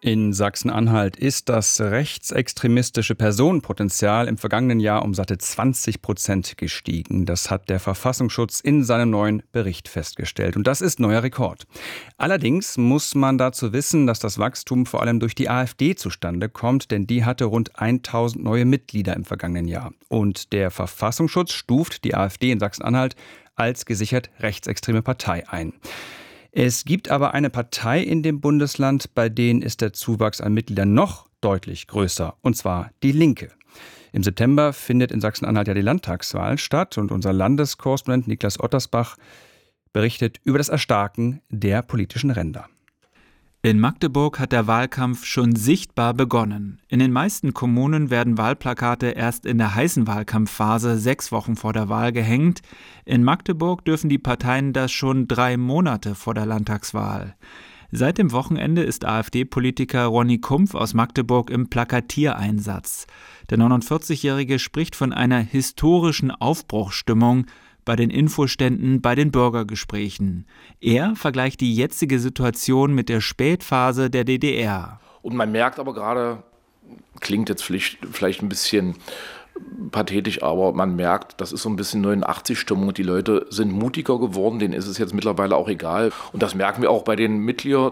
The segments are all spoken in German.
In Sachsen-Anhalt ist das rechtsextremistische Personenpotenzial im vergangenen Jahr um satte 20% gestiegen. Das hat der Verfassungsschutz in seinem neuen Bericht festgestellt. Und das ist neuer Rekord. Allerdings muss man dazu wissen, dass das Wachstum vor allem durch die AfD zustande kommt, denn die hatte rund 1000 neue Mitglieder im vergangenen Jahr. Und der Verfassungsschutz stuft die AfD in Sachsen-Anhalt als gesichert rechtsextreme Partei ein. Es gibt aber eine Partei in dem Bundesland, bei denen ist der Zuwachs an Mitgliedern noch deutlich größer, und zwar die Linke. Im September findet in Sachsen-Anhalt ja die Landtagswahl statt und unser Landeskorrespondent Niklas Ottersbach berichtet über das Erstarken der politischen Ränder. In Magdeburg hat der Wahlkampf schon sichtbar begonnen. In den meisten Kommunen werden Wahlplakate erst in der heißen Wahlkampfphase 6 Wochen vor der Wahl gehängt. In Magdeburg dürfen die Parteien das schon 3 Monate vor der Landtagswahl. Seit dem Wochenende ist AfD-Politiker Ronny Kumpf aus Magdeburg im Plakatiereinsatz. Der 49-Jährige spricht von einer historischen Aufbruchsstimmung bei den Infoständen, bei den Bürgergesprächen. Er vergleicht die jetzige Situation mit der Spätphase der DDR. Und man merkt aber gerade, klingt jetzt vielleicht ein bisschen pathetisch, aber man merkt, das ist so ein bisschen 89-Stimmung. Die Leute sind mutiger geworden, denen ist es jetzt mittlerweile auch egal. Und das merken wir auch bei den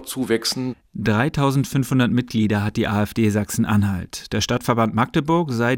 Mitgliederzuwächsen. 3500 Mitglieder hat die AfD Sachsen-Anhalt. Der Stadtverband Magdeburg sei